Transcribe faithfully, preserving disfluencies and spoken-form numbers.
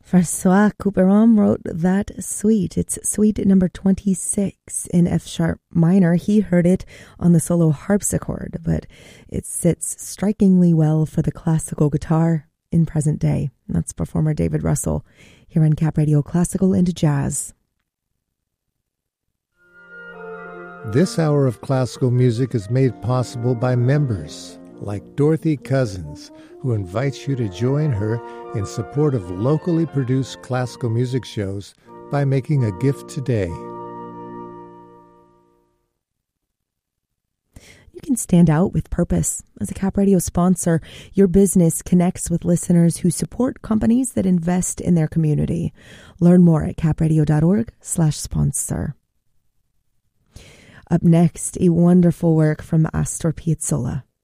Francois Couperin wrote that suite. It's suite number twenty-six in F sharp minor. He heard it on the solo harpsichord, but it sits strikingly well for the classical guitar in present day. That's performer David Russell here on Cap Radio Classical and Jazz. This hour of classical music is made possible by members like Dorothy Cousins, who invites you to join her in support of locally produced classical music shows by making a gift today. You can stand out with purpose. As a Cap Radio sponsor, your business connects with listeners who support companies that invest in their community. Learn more at capradio.org slash sponsor. Up next, a wonderful work from Astor Piazzolla.